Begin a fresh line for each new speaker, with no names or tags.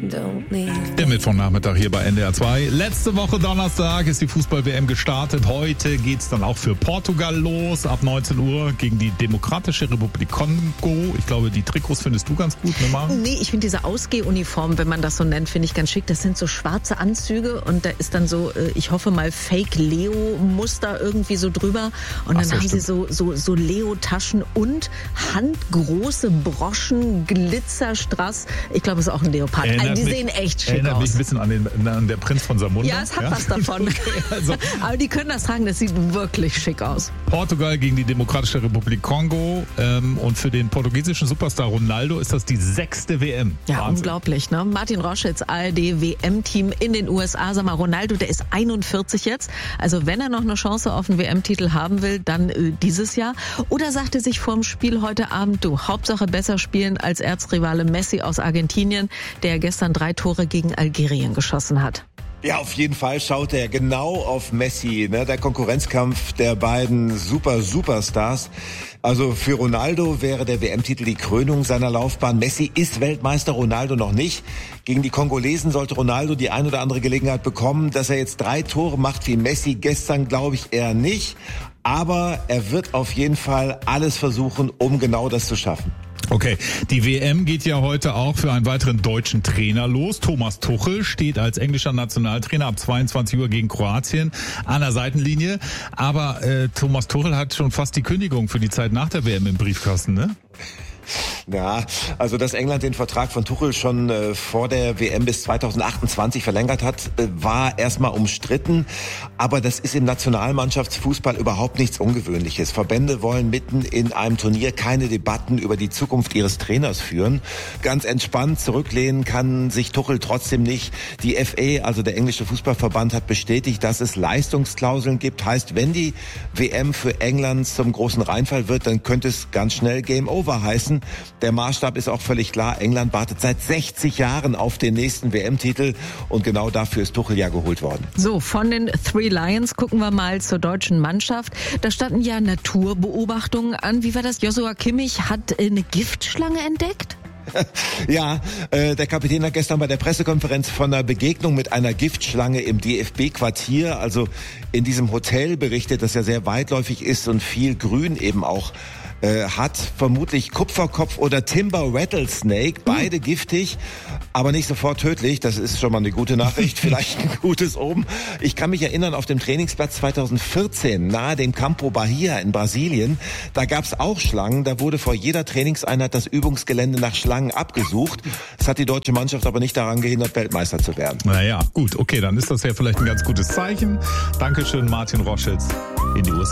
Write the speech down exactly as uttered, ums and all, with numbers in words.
Der Mittwochnachmittag hier bei N D R zwei. Letzte Woche Donnerstag ist die Fußball-W M gestartet. Heute geht's dann auch für Portugal los. Ab neunzehn Uhr gegen die Demokratische Republik Kongo. Ich glaube, die Trikots findest du ganz gut, ne Maren?
Nee, ich finde diese Ausgehuniform, wenn man das so nennt, finde ich ganz schick. Das sind so schwarze Anzüge und da ist dann so, ich hoffe mal, Fake-Leo-Muster irgendwie so drüber. Und dann
so,
haben
stimmt.
sie so, so, so Leo-Taschen und handgroße Broschen, Glitzerstrass. Ich glaube, es ist auch ein Leopard.
Erinnert
Also, die
mich-
sehen echt schick
Erinnert mich
aus.
ein bisschen an den an der Prinz von Samunda.
Ja, es hat was davon.
Okay, also
Aber die können das tragen, das sieht wirklich schick aus.
Portugal gegen die Demokratische Republik Kongo. Ähm, und für den portugiesischen Superstar Ronaldo ist das die sechste W M.
Ja,
Wahnsinn.
unglaublich, ne? Martin Roschitz, A R D-W M-Team in den U S A. Sag mal, Ronaldo, der ist einundvierzig jetzt. Also wenn er noch eine Chance auf einen W M-Titel haben will, dann äh, dieses Jahr. Oder sagt er sich vorm Spiel heute Abend, du, Hauptsache besser spielen als Erzrivale Messi aus Argentinien, der gestern drei Tore gegen Algerien geschossen hat.
Ja, auf jeden Fall schaut er genau auf Messi, ne? Der Konkurrenzkampf der beiden super Superstars. Also für Ronaldo wäre der W M-Titel die Krönung seiner Laufbahn. Messi ist Weltmeister, Ronaldo noch nicht. Gegen die Kongolesen sollte Ronaldo die ein oder andere Gelegenheit bekommen. Dass er jetzt drei Tore macht wie Messi gestern, glaube ich eher nicht. Aber er wird auf jeden Fall alles versuchen, um genau das zu schaffen.
Okay, die W M geht ja heute auch für einen weiteren deutschen Trainer los. Thomas Tuchel steht als englischer Nationaltrainer ab zweiundzwanzig Uhr gegen Kroatien an der Seitenlinie. Aber äh, Thomas Tuchel hat schon fast die Kündigung für die Zeit nach der W M im Briefkasten, ne?
Ja, also dass England den Vertrag von Tuchel schon äh, vor der W M bis zweitausendachtundzwanzig verlängert hat, äh, war erstmal umstritten. Aber das ist im Nationalmannschaftsfußball überhaupt nichts Ungewöhnliches. Verbände wollen mitten in einem Turnier keine Debatten über die Zukunft ihres Trainers führen. Ganz entspannt zurücklehnen kann sich Tuchel trotzdem nicht. Die F A, also der englische Fußballverband, hat bestätigt, dass es Leistungsklauseln gibt. Heißt, wenn die W M für England zum großen Reinfall wird, dann könnte es ganz schnell Game Over heißen. Der Maßstab ist auch völlig klar. England wartet seit sechzig Jahren auf den nächsten W M-Titel und genau dafür ist Tuchel ja geholt worden.
So, von den Three Lions gucken wir mal zur deutschen Mannschaft. Da standen ja Naturbeobachtungen an. Wie war das? Joshua Kimmich hat eine Giftschlange entdeckt?
Ja, äh, der Kapitän hat gestern bei der Pressekonferenz von einer Begegnung mit einer Giftschlange im D F B-Quartier, also in diesem Hotel, berichtet, das ja sehr weitläufig ist und viel Grün eben auch äh, hat. Vermutlich Kupferkopf oder Timber Rattlesnake, beide giftig, aber nicht sofort tödlich. Das ist schon mal eine gute Nachricht, vielleicht ein gutes Omen. Ich kann mich erinnern, auf dem Trainingsplatz zweitausendvierzehn nahe dem Campo Bahia in Brasilien, da gab es auch Schlangen. Da wurde vor jeder Trainingseinheit das Übungsgelände nach Schlangen abgesucht. Das hat die deutsche Mannschaft aber nicht daran gehindert, Weltmeister zu werden.
Naja, gut, okay, dann ist das ja vielleicht ein ganz gutes Zeichen. Dankeschön, Martin Roschitz in die U S A.